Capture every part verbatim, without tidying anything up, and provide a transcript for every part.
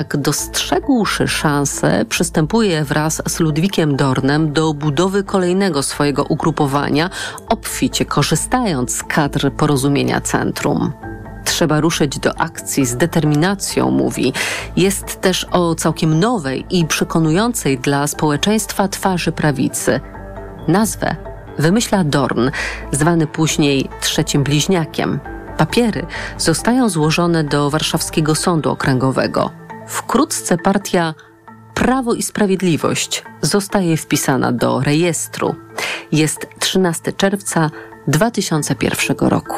Dostrzegłszy szansę, przystępuje wraz z Ludwikiem Dornem do budowy kolejnego swojego ugrupowania, obficie korzystając z kadr Porozumienia Centrum. Trzeba ruszyć do akcji z determinacją, mówi. Jest też o całkiem nowej i przekonującej dla społeczeństwa twarzy prawicy. Nazwę wymyśla Dorn, zwany później Trzecim Bliźniakiem. Papiery zostają złożone do Warszawskiego Sądu Okręgowego. Wkrótce partia Prawo i Sprawiedliwość zostaje wpisana do rejestru. Jest trzynastego czerwca dwa tysiące pierwszego roku.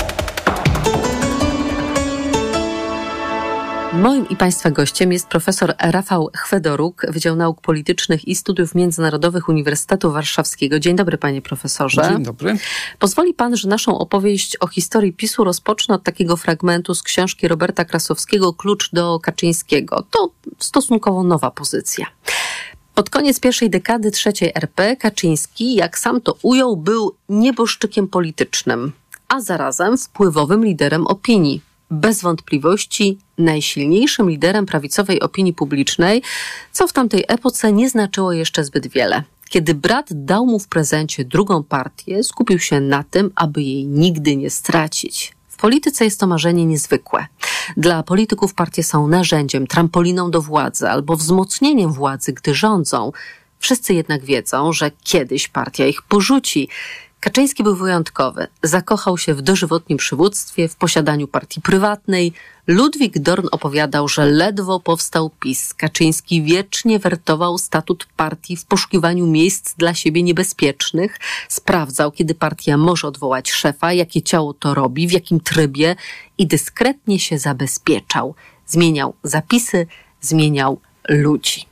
Moim i Państwa gościem jest profesor Rafał Chwedoruk, Wydział Nauk Politycznych i Studiów Międzynarodowych Uniwersytetu Warszawskiego. Dzień dobry, panie profesorze. Dzień dobry. Pozwoli pan, że naszą opowieść o historii PiSu rozpocznę od takiego fragmentu z książki Roberta Krasowskiego Klucz do Kaczyńskiego. To stosunkowo nowa pozycja. Pod koniec pierwszej dekady trzeciej R P Kaczyński, jak sam to ujął, był nieboszczykiem politycznym, a zarazem wpływowym liderem opinii. Bez wątpliwości najsilniejszym liderem prawicowej opinii publicznej, co w tamtej epoce nie znaczyło jeszcze zbyt wiele. Kiedy brat dał mu w prezencie drugą partię, skupił się na tym, aby jej nigdy nie stracić. W polityce jest to marzenie niezwykłe. Dla polityków partie są narzędziem, trampoliną do władzy albo wzmocnieniem władzy, gdy rządzą. Wszyscy jednak wiedzą, że kiedyś partia ich porzuci. Kaczyński był wyjątkowy. Zakochał się w dożywotnim przywództwie, w posiadaniu partii prywatnej. Ludwik Dorn opowiadał, że ledwo powstał PiS. Kaczyński wiecznie wertował statut partii w poszukiwaniu miejsc dla siebie niebezpiecznych. Sprawdzał, kiedy partia może odwołać szefa, jakie ciało to robi, w jakim trybie i dyskretnie się zabezpieczał. Zmieniał zapisy, zmieniał ludzi.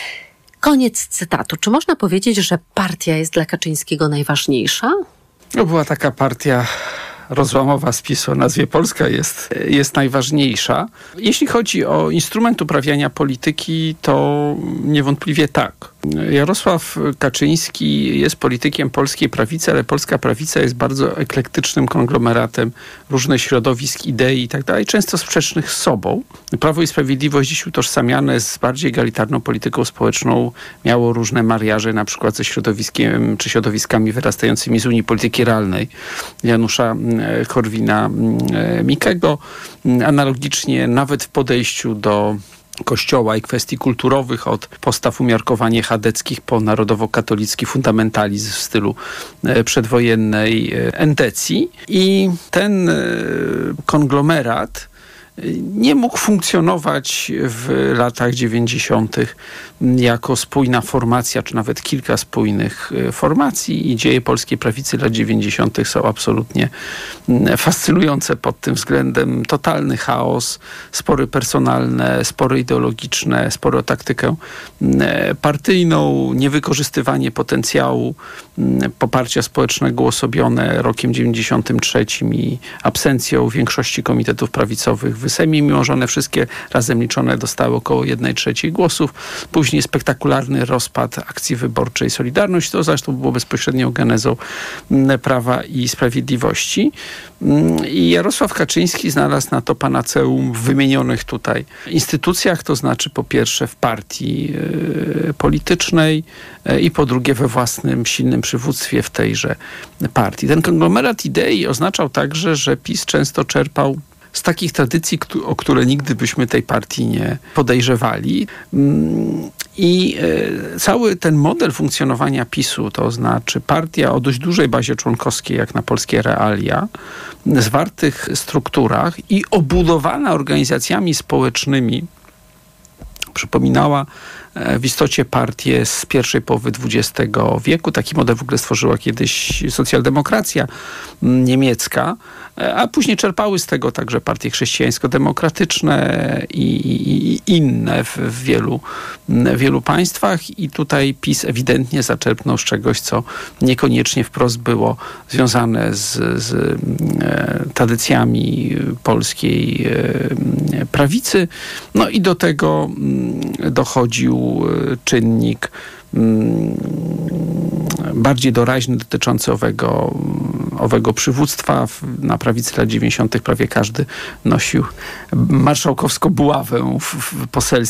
Koniec cytatu. Czy można powiedzieć, że partia jest dla Kaczyńskiego najważniejsza? No, była taka partia rozłamowa z PiSu o nazwie Polska jest, jest najważniejsza. Jeśli chodzi o instrument uprawiania polityki, to niewątpliwie tak. Jarosław Kaczyński jest politykiem polskiej prawicy, ale polska prawica jest bardzo eklektycznym konglomeratem różnych środowisk, idei i tak dalej, często sprzecznych z sobą. Prawo i Sprawiedliwość dziś utożsamiane z bardziej egalitarną polityką społeczną miało różne mariaże, na przykład ze środowiskiem czy środowiskami wyrastającymi z Unii Polityki Realnej Janusza Korwina-Mikkego. Analogicznie nawet w podejściu do Kościoła i kwestii kulturowych, od postaw umiarkowanie chadeckich po narodowo-katolicki fundamentalizm w stylu przedwojennej endecji. I ten konglomerat nie mógł funkcjonować w latach dziewięćdziesiątych jako spójna formacja, czy nawet kilka spójnych formacji, i dzieje polskiej prawicy lat dziewięćdziesiątych są absolutnie fascynujące pod tym względem. Totalny chaos, spory personalne, spory ideologiczne, spory o taktykę partyjną, niewykorzystywanie potencjału poparcia społecznego uosobione rokiem dziewięćdziesiątym trzecim i absencją większości komitetów prawicowych w Sejmie, mimo że one wszystkie razem liczone dostały około jednej trzeciej głosów. Później spektakularny rozpad akcji wyborczej Solidarność, to zresztą było bezpośrednią genezą Prawa i Sprawiedliwości. I Jarosław Kaczyński znalazł na to panaceum w wymienionych tutaj instytucjach, to znaczy po pierwsze w partii y, politycznej y, i po drugie we własnym silnym przywództwie w tejże partii. Ten konglomerat idei oznaczał także, że PiS często czerpał z takich tradycji, o które nigdy byśmy tej partii nie podejrzewali. I cały ten model funkcjonowania PiSu, to znaczy partia o dość dużej bazie członkowskiej, jak na polskie realia, zwartych strukturach i obudowana organizacjami społecznymi, przypominała w istocie partię z pierwszej połowy dwudziestego wieku. Taki model w ogóle stworzyła kiedyś socjaldemokracja niemiecka, a później czerpały z tego także partie chrześcijańsko-demokratyczne i, i, i inne w, w wielu, w wielu państwach. I tutaj PiS ewidentnie zaczerpnął z czegoś, co niekoniecznie wprost było związane z, z e, tradycjami polskiej e, prawicy. No i do tego m, dochodził czynnik bardziej doraźny, dotyczący owego owego przywództwa. Na prawicy lat dziewięćdziesiątych prawie każdy nosił marszałkowską buławę w, w poselskiej.